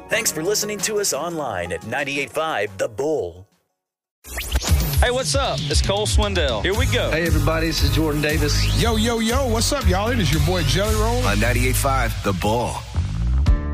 Thanks for listening to us online at 98.5 The Bull. Hey, what's up? It's Cole Swindell. Here we go. Hey, everybody. This is Jordan Davis. Yo. What's up, y'all? It is your boy Jelly Roll. On 98.5 The Bull.